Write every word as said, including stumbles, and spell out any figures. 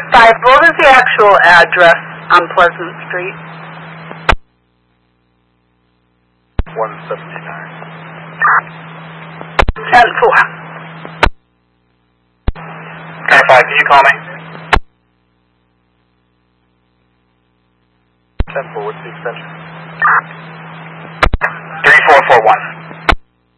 Five, what was the actual address on Pleasant Street? one seventy-nine. ten four. ten five, can you call me? ten four, what's the extension? three four four one.